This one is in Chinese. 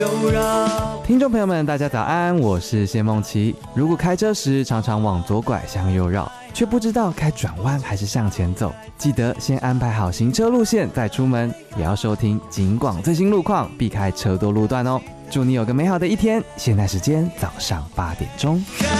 听众朋友们大家早安，我是谢梦琪。如果开车时常常往左拐向右绕，却不知道该转弯还是向前走，记得先安排好行车路线再出门，也要收听警广最新路况，避开车多路段哦。祝你有个美好的一天，现在时间早上8点钟。